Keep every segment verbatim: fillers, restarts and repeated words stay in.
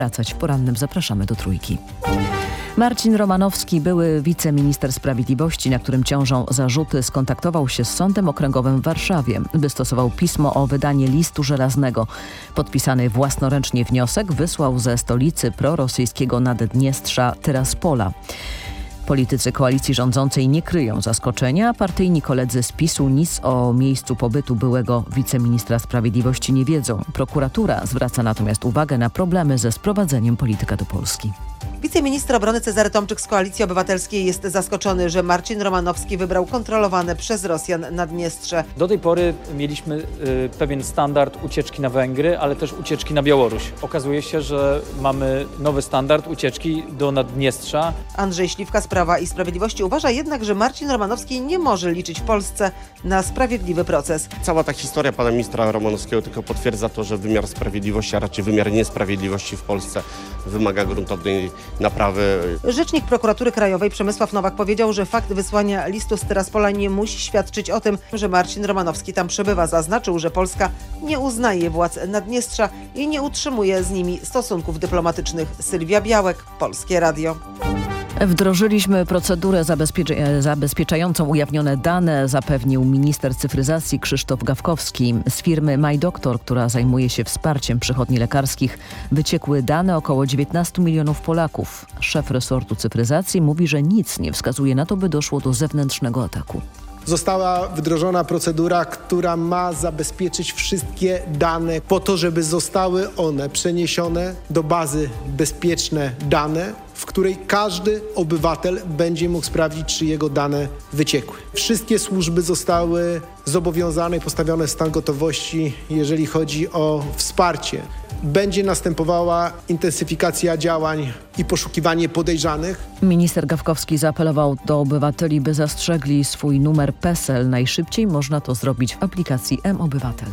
Wracać w porannym zapraszamy do Trójki. Marcin Romanowski, były wiceminister sprawiedliwości, na którym ciążą zarzuty, skontaktował się z Sądem Okręgowym w Warszawie. Wystosował pismo o wydanie listu żelaznego. Podpisany własnoręcznie wniosek wysłał ze stolicy prorosyjskiego Naddniestrza Tyraspola. Politycy koalicji rządzącej nie kryją zaskoczenia, a partyjni koledzy z PiSu nic o miejscu pobytu byłego wiceministra sprawiedliwości nie wiedzą. Prokuratura zwraca natomiast uwagę na problemy ze sprowadzeniem polityka do Polski. Wiceminister obrony Cezary Tomczyk z Koalicji Obywatelskiej jest zaskoczony, że Marcin Romanowski wybrał kontrolowane przez Rosjan Naddniestrze. Do tej pory mieliśmy y, pewien standard ucieczki na Węgry, ale też ucieczki na Białoruś. Okazuje się, że mamy nowy standard ucieczki do Naddniestrza. Andrzej Śliwka z Prawa i Sprawiedliwości uważa jednak, że Marcin Romanowski nie może liczyć w Polsce na sprawiedliwy proces. Cała ta historia pana ministra Romanowskiego tylko potwierdza to, że wymiar sprawiedliwości, a raczej wymiar niesprawiedliwości w Polsce wymaga gruntownej naprawy. Rzecznik Prokuratury Krajowej Przemysław Nowak powiedział, że fakt wysłania listu z Tyraspola nie musi świadczyć o tym, że Marcin Romanowski tam przebywa. Zaznaczył, że Polska nie uznaje władz Naddniestrza i nie utrzymuje z nimi stosunków dyplomatycznych. Sylwia Białek, Polskie Radio. Wdrożyliśmy procedurę zabezpiecze- zabezpieczającą ujawnione dane, zapewnił minister cyfryzacji Krzysztof Gawkowski. Z firmy MyDoktor, która zajmuje się wsparciem przychodni lekarskich, wyciekły dane około dziewiętnastu milionów Polaków. Szef resortu cyfryzacji mówi, że nic nie wskazuje na to, by doszło do zewnętrznego ataku. Została wdrożona procedura, która ma zabezpieczyć wszystkie dane po to, żeby zostały one przeniesione do bazy Bezpieczne Dane, w której każdy obywatel będzie mógł sprawdzić, czy jego dane wyciekły. Wszystkie służby zostały zobowiązane i postawione w stan gotowości, jeżeli chodzi o wsparcie. Będzie następowała intensyfikacja działań i poszukiwanie podejrzanych. Minister Gawkowski zaapelował do obywateli, by zastrzegli swój numer PESEL. Najszybciej można to zrobić w aplikacji M-Obywatel.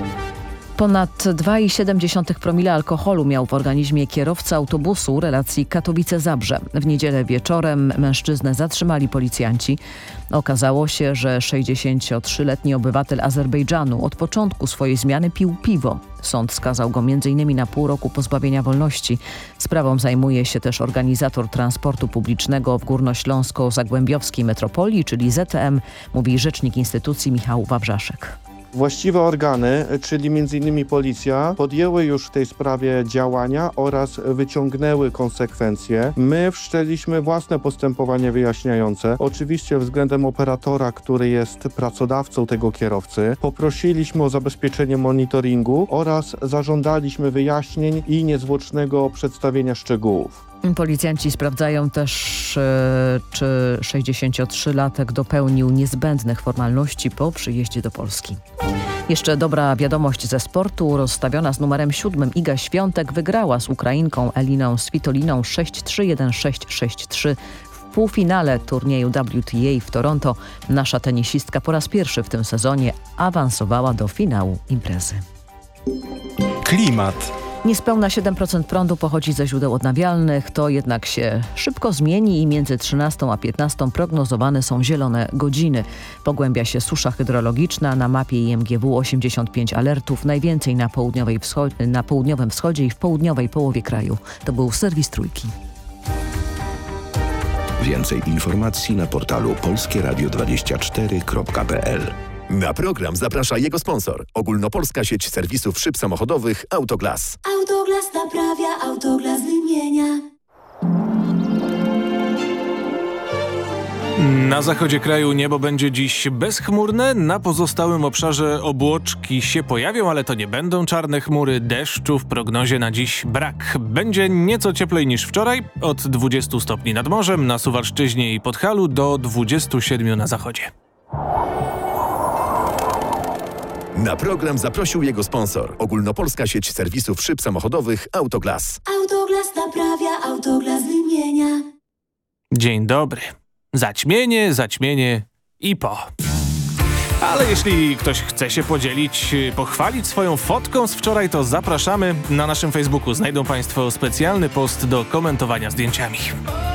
Ponad dwa i siedem promila alkoholu miał w organizmie kierowca autobusu relacji Katowice-Zabrze. W niedzielę wieczorem mężczyznę zatrzymali policjanci. Okazało się, że sześćdziesięciotrzyletni obywatel Azerbejdżanu od początku swojej zmiany pił piwo. Sąd skazał go między innymi na pół roku pozbawienia wolności. Sprawą zajmuje się też organizator transportu publicznego w Górnośląsko-Zagłębiowskiej Metropolii, czyli Z T M, mówi rzecznik instytucji Michał Wawrzaszek. Właściwe organy, czyli między innymi policja, podjęły już w tej sprawie działania oraz wyciągnęły konsekwencje. My wszczęliśmy własne postępowanie wyjaśniające. Oczywiście względem operatora, który jest pracodawcą tego kierowcy. Poprosiliśmy o zabezpieczenie monitoringu oraz zażądaliśmy wyjaśnień i niezwłocznego przedstawienia szczegółów. Policjanci sprawdzają też, e, czy sześćdziesięciotrzylatek dopełnił niezbędnych formalności po przyjeździe do Polski. Jeszcze dobra wiadomość ze sportu. Rozstawiona z numerem siódmym Iga Świątek wygrała z Ukrainką Eliną Svitoliną sześć trzy jeden sześć sześć trzy. W półfinale turnieju W T A w Toronto nasza tenisistka po raz pierwszy w tym sezonie awansowała do finału imprezy. Klimat. Niespełna siedem procent prądu pochodzi ze źródeł odnawialnych, to jednak się szybko zmieni i między trzynastą a piętnastą prognozowane są zielone godziny. Pogłębia się susza hydrologiczna, na mapie I M G W osiemdziesiąt pięć alertów, najwięcej na, południowej wschod- na południowym wschodzie i w południowej połowie kraju. To był serwis Trójki. Więcej informacji na portalu polskie radio dwadzieścia cztery kropka p l. Na program zaprasza jego sponsor. Ogólnopolska sieć serwisów szyb samochodowych Autoglas. Autoglas naprawia, Autoglas wymienia. Na zachodzie kraju niebo będzie dziś bezchmurne, na pozostałym obszarze obłoczki się pojawią, ale to nie będą czarne chmury, deszczu w prognozie na dziś brak. Będzie nieco cieplej niż wczoraj, od dwudziestu stopni nad morzem, na Suwalszczyźnie i Podhalu do dwudziestu siedmiu na zachodzie. Na program zaprosił jego sponsor. Ogólnopolska sieć serwisów szyb samochodowych Autoglas. Autoglas naprawia, Autoglas wymienia. Dzień dobry. Zaćmienie, zaćmienie i po. Ale jeśli ktoś chce się podzielić, pochwalić swoją fotką z wczoraj, to zapraszamy. Na naszym Facebooku znajdą Państwo specjalny post do komentowania zdjęciami.